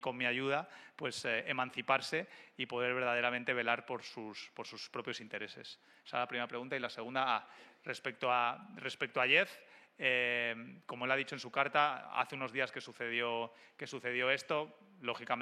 con mi ayuda, pues emanciparse y poder verdaderamente velar por sus propios intereses. Esa es la primera pregunta. Y la segunda, respecto a Jeff, como él ha dicho en su carta, hace unos días que sucedió esto, lógicamente